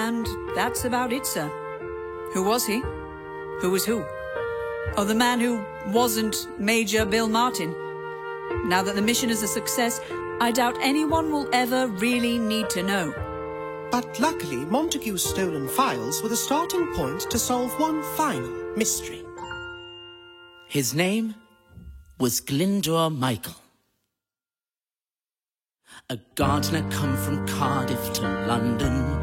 And that's about it, sir. Who was he? Who was who? Oh, the man who wasn't Major Bill Martin. Now that the mission is a success, I doubt anyone will ever really need to know. But luckily, Montague's stolen files were the starting point to solve one final mystery. His name was Glyndwr Michael. A gardener come from Cardiff to London.